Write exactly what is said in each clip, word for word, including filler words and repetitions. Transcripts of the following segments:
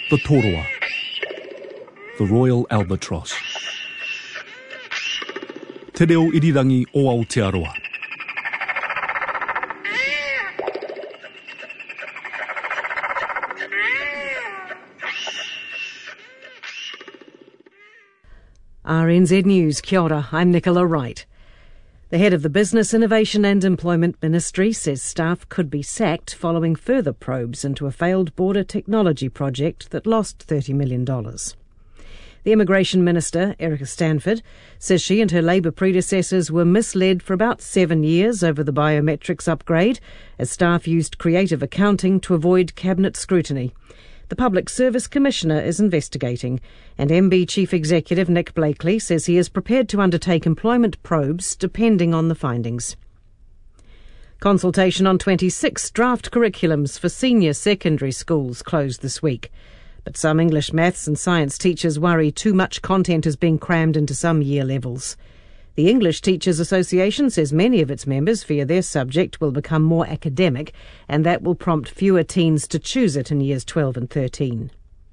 the Toroa, the Royal Albatross. Te reo irirangi o Aotearoa. R N Z News, kia ora, I'm Nicola Wright. The head of the Business, Innovation and Employment Ministry says staff could be sacked following further probes into a failed border technology project that lost thirty million dollars. The Immigration Minister, Erica Stanford, says she and her Labour predecessors were misled for about seven years over the biometrics upgrade as staff used creative accounting to avoid cabinet scrutiny. The Public Service Commissioner is investigating, and M B Chief Executive Nick Blakely says he is prepared to undertake employment probes depending on the findings. Consultation on twenty-six draft curriculums for senior secondary schools closed this week. But some English, maths and science teachers worry too much content is being crammed into some year levels. The English Teachers Association says many of its members fear their subject will become more academic and that will prompt fewer teens to choose it in years twelve and thirteen.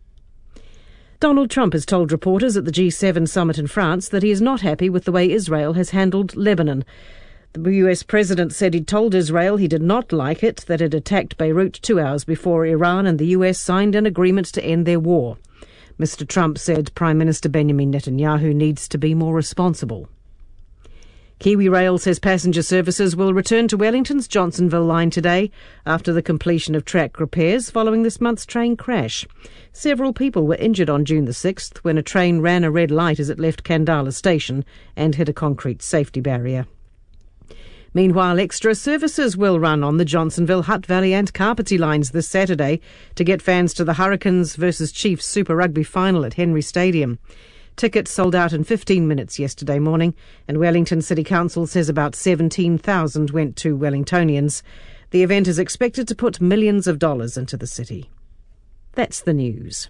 Donald Trump has told reporters at the G seven summit in France that he is not happy with the way Israel has handled Lebanon. The U S president said he'd told Israel he did not like it that it attacked Beirut two hours before Iran and the U S signed an agreement to end their war. Mister Trump said Prime Minister Benjamin Netanyahu needs to be more responsible. Kiwi Rail says passenger services will return to Wellington's Johnsonville line today after the completion of track repairs following this month's train crash. Several people were injured on June the sixth when a train ran a red light as it left Kandala station and hit a concrete safety barrier. Meanwhile, extra services will run on the Johnsonville, Hutt Valley and Kapiti lines this Saturday to get fans to the Hurricanes versus Chiefs Super Rugby final at Henry Stadium. Tickets sold out in fifteen minutes yesterday morning, and Wellington City Council says about seventeen thousand went to Wellingtonians. The event is expected to put millions of dollars into the city. That's the news.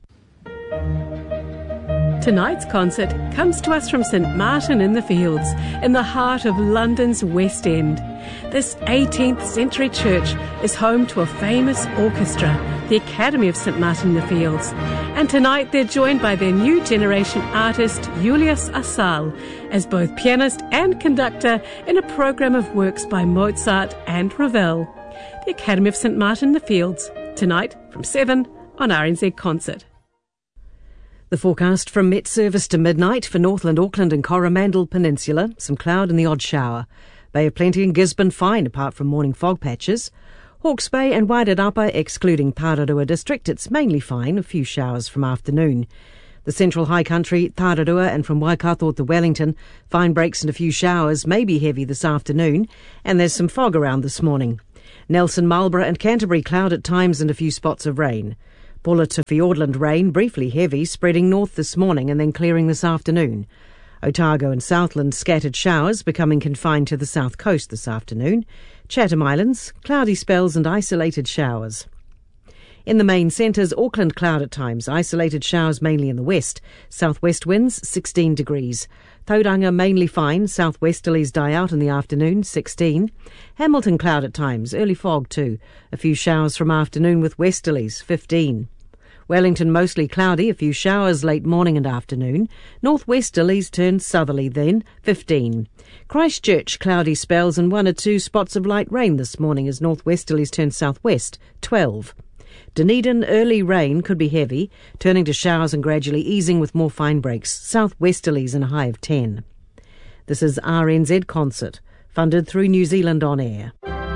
Tonight's concert comes to us from St Martin in the Fields, in the heart of London's West End. This eighteenth century church is home to a famous orchestra, the Academy of St Martin in the Fields. And tonight they're joined by their new generation artist, Julius Asal, as both pianist and conductor in a programme of works by Mozart and Ravel. The Academy of St Martin in the Fields, tonight from seven on R N Z Concert. The forecast from Met Service to midnight for Northland, Auckland and Coromandel Peninsula. Some cloud and the odd shower. Bay of Plenty and Gisborne fine apart from morning fog patches. Hawke's Bay and Wairarapa excluding Tararua district. It's mainly fine, a few showers from afternoon. The central high country, Tararua and from Waikato to Wellington, fine breaks and a few showers, may be heavy this afternoon. And there's some fog around this morning. Nelson, Marlborough and Canterbury cloud at times and a few spots of rain. Bulla to Fiordland rain, briefly heavy, spreading north this morning and then clearing this afternoon. Otago and Southland scattered showers, becoming confined to the south coast this afternoon. Chatham Islands, cloudy spells and isolated showers. In the main centres, Auckland cloud at times, isolated showers mainly in the west. Southwest winds, sixteen degrees. Tauranga mainly fine, southwesterlies die out in the afternoon, sixteen. Hamilton cloud at times, early fog too. A few showers from afternoon with westerlies, fifteen. Wellington mostly cloudy, a few showers late morning and afternoon. Northwesterlies turn southerly then, fifteen. Christchurch cloudy spells and one or two spots of light rain this morning as northwesterlies turn southwest, twelve. Dunedin, early rain could be heavy, turning to showers and gradually easing with more fine breaks, southwesterlies and a high of ten. This is R N Z Concert, funded through New Zealand On Air.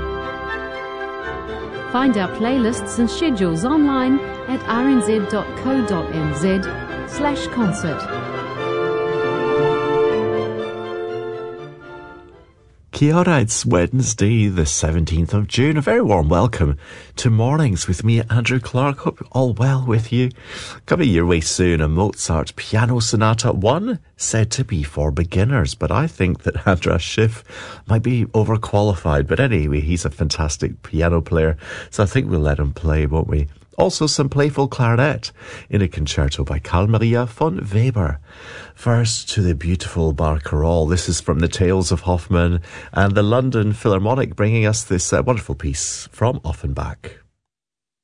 Find our playlists and schedules online at rnz.co.nz slash concert. Kia ora, it's Wednesday the seventeenth of June. A very warm welcome to Mornings with me, Andrew Clark. Hope all well with you. Coming your way soon, a Mozart Piano Sonata one, said to be for beginners, but I think that Andras Schiff might be overqualified. But anyway, he's a fantastic piano player, so I think we'll let him play, won't we? Also some playful clarinet in a concerto by Carl Maria von Weber. First to the beautiful Barcarolle. This is from the Tales of Hoffmann and the London Philharmonic, bringing us this uh, wonderful piece from Offenbach.